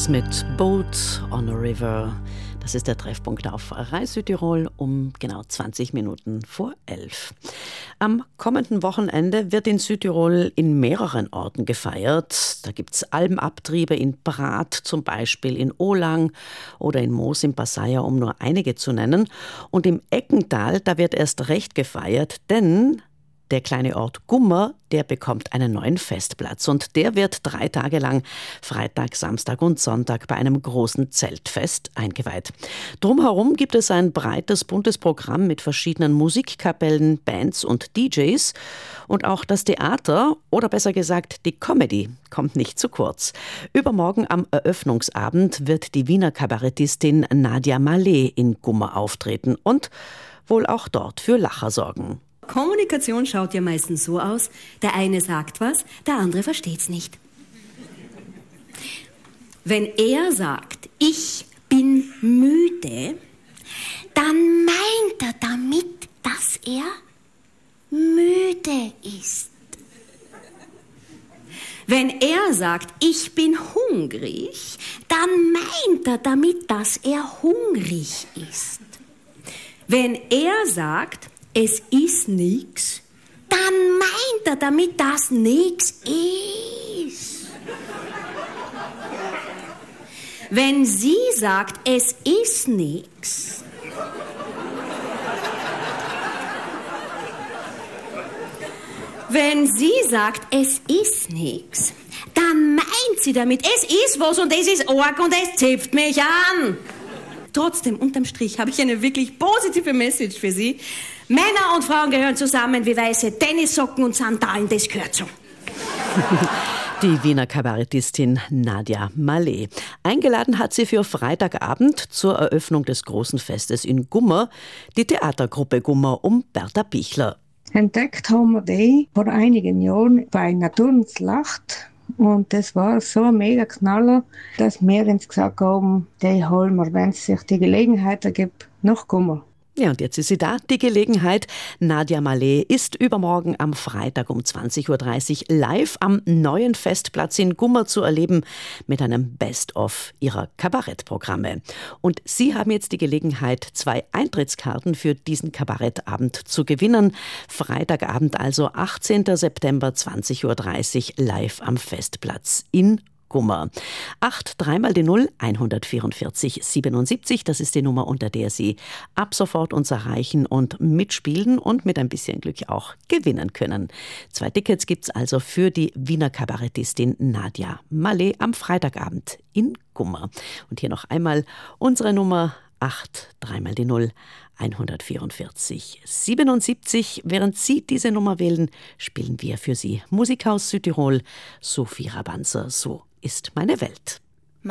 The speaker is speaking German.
Rivers mit Boat on a River. Das ist der Treffpunkt auf Reis Südtirol um genau 20 Minuten vor 11. Am kommenden Wochenende wird in Südtirol in mehreren Orten gefeiert. Da gibt es Almabtriebe in Prat, zum Beispiel in Ohlang oder in Moos im Passaia, um nur einige zu nennen. Und im Eckental, da wird erst recht gefeiert, denn der kleine Ort Gummer, der bekommt einen neuen Festplatz und der wird 3 Tage lang, Freitag, Samstag und Sonntag, bei einem großen Zeltfest eingeweiht. Drumherum gibt es ein breites, buntes Programm mit verschiedenen Musikkapellen, Bands und DJs. Und auch das Theater, oder besser gesagt die Comedy, kommt nicht zu kurz. Übermorgen am Eröffnungsabend wird die Wiener Kabarettistin Nadia Malé in Gummer auftreten und wohl auch dort für Lacher sorgen. Kommunikation schaut ja meistens so aus, der eine sagt was, der andere versteht's nicht. Wenn er sagt, ich bin müde, dann meint er damit, dass er müde ist. Wenn er sagt, ich bin hungrig, dann meint er damit, dass er hungrig ist. Wenn er sagt, es ist nix, dann meint er damit, dass nix ist. Wenn sie sagt, es ist nix, wenn sie sagt, es ist nix, dann meint sie damit, es ist was und es ist arg und es zipft mich an. Trotzdem, unterm Strich, habe ich eine wirklich positive Message für Sie. Männer und Frauen gehören zusammen wie weiße Tennissocken und Sandalen, das gehört so. Die Wiener Kabarettistin Nadia Malé. Eingeladen hat sie für Freitagabend zur Eröffnung des großen Festes in Gummer die Theatergruppe Gummer um Berta Pichler. Entdeckt haben wir die vor einigen Jahren bei Naturslacht. Und das war so ein mega Knaller, dass wir uns gesagt haben, die holen wir, wenn es sich die Gelegenheit ergibt, nach Gummer. Ja, und jetzt ist sie da, die Gelegenheit. Nadia Malé ist übermorgen am Freitag um 20.30 Uhr live am neuen Festplatz in Gummer zu erleben mit einem Best-of ihrer Kabarettprogramme. Und Sie haben jetzt die Gelegenheit, 2 Eintrittskarten für diesen Kabarettabend zu gewinnen. Freitagabend also 18. September 20.30 Uhr live am Festplatz in Gummer. 8 3 mal die 0 144 77, das ist die Nummer, unter der Sie ab sofort uns erreichen und mitspielen und mit ein bisschen Glück auch gewinnen können. 2 Tickets gibt's also für die Wiener Kabarettistin Nadia Malé am Freitagabend in Gummer. Und hier noch einmal unsere Nummer 8 3 mal die 0 144 77. Während Sie diese Nummer wählen, spielen wir für Sie Musik aus Südtirol, Sophie Rabanzer, So ist meine Welt.